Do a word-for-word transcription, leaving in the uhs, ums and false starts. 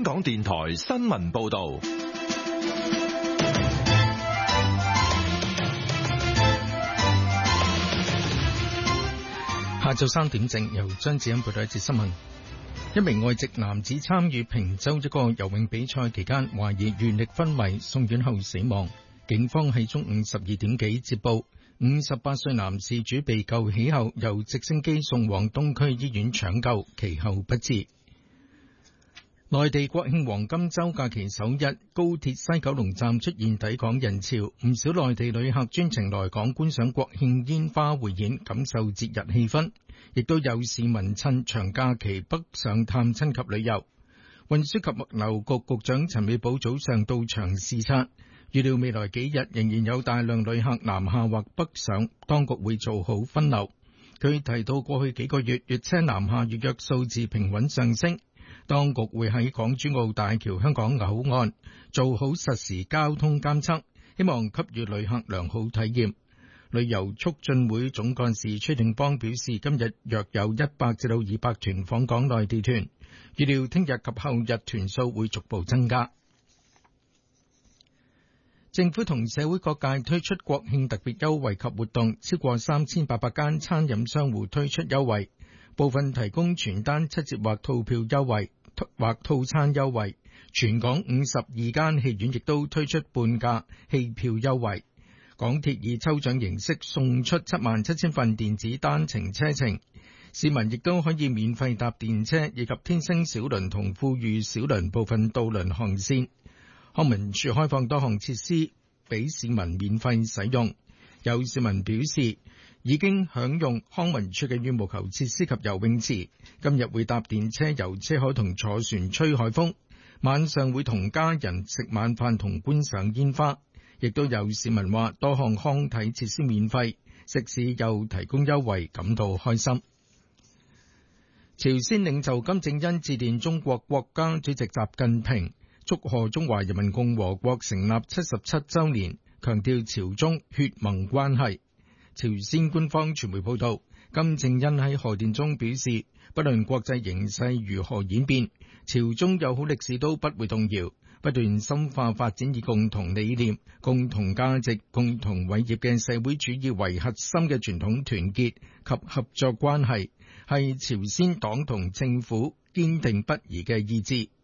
香港電台新聞報道。 下晝三點正，由張子欣報道一節新聞。一名外籍男子參與坪洲一個游泳比賽期間，懷疑遇溺昏迷，送院後死亡。警方喺中午十二點幾接報，五十八歲男事主被救起後，由直升機送往東區醫院搶救，其後不治。內地國慶黃金週假期首日，高鐵西九龍站出現抵港人潮，唔少內地旅客專程來港觀賞國慶煙花匯演，感受節日氣氛。亦都有市民趁長假期北上探親及旅遊。運輸及物流局局長陳美寶早上到場視察，預料未來幾日仍然有大量旅客南下或北上，當局會做好分流。佢提到過去幾個月粵車南下預約數字平穩上升，當局會喺港珠澳大橋香港口岸做好實時交通監測，希望給予旅客良好體驗。旅遊促進會總幹事崔定邦表示，今日約有一百至到二百團訪港內地團，預料聽日及後日團數會逐步增加。政府同社會各界推出國慶特別優惠及活動，超過三千八百間餐飲商戶推出優惠，部分提供全單七折或套票優惠或套餐優惠。全港五十二間戲院亦都推出半價戲票優惠。港鐵以抽獎形式送出七萬七千份電子單程車程，市民亦都可以免費搭電車以及天星小輪同富裕小輪部分渡輪航線。康文署開放多項設施俾市民免費使用，有市民表示已經享用康文署嘅羽毛球設施及游泳池，今日會搭電車遊車海同坐船吹海風，晚上會同家人食晚飯同觀賞煙花。亦都有市民話多項康體設施免費，食肆又提供優惠，感到開心。朝鮮領袖金正恩致電中國國家主席習近平，祝賀中華人民共和國成立七十七週年，強調朝中血盟關係。朝鮮官方傳媒報道，金正恩喺賀電中表示，不論國際形勢如何演變，朝中友好歷史都不會動搖。不斷深化發展以共同理念、共同價值、共同偉業嘅社會主義為核心嘅傳統團結及合作關係，係朝鮮黨同政府堅定不移嘅意志。